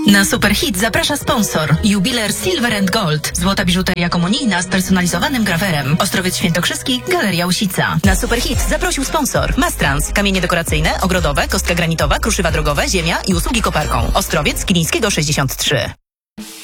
Na Superhit zaprasza sponsor. Jubiler Silver & Gold. Złota biżuteria komunijna z personalizowanym grawerem. Ostrowiec Świętokrzyski, Galeria Usica. Na Superhit zaprosił sponsor. Mastrans. Kamienie dekoracyjne, ogrodowe, kostka granitowa, kruszywa drogowe, ziemia i usługi koparką. Ostrowiec Kilińskiego 63.